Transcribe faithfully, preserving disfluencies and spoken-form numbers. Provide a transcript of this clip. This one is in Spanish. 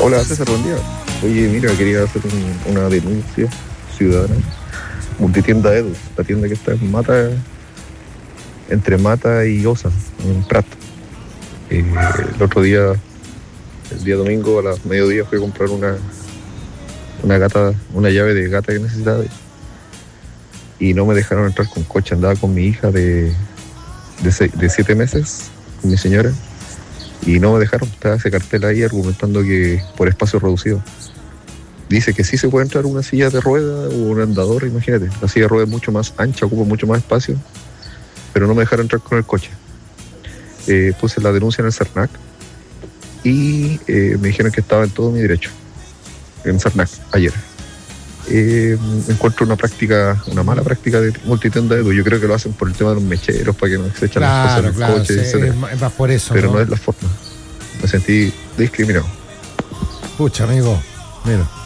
Hola, César, buen día. Oye, mira, quería hacer un- una denuncia ciudadana. Multitienda Edu, la tienda que está en Mata, entre Mata y Osa, en Prat. Eh, el otro día, el día domingo, a las mediodía, fui a comprar una, una gata, una llave de gata que necesitaba. Y no me dejaron entrar con coche. Andaba con mi hija de, de, seis- de siete meses, con mi señora. Y no me dejaron, estaba ese cartel ahí argumentando que por espacio reducido. Dice que sí se puede entrar una silla de rueda o un andador, imagínate. La silla de rueda es mucho más ancha, ocupa mucho más espacio, pero no me dejaron entrar con el coche. Eh, puse la denuncia en el CERNAC y eh, me dijeron que estaba en todo mi derecho, en CERNAC, ayer. Eh, encuentro una práctica, una mala práctica de multitienda Edu. Yo creo que lo hacen por el tema de los mecheros, para que no se echan las cosas en Claro, el claro, coche, sí, etcétera. es más es más por eso, Pero no ¿no? es la forma. Me sentí discriminado. Pucha, amigo, mira.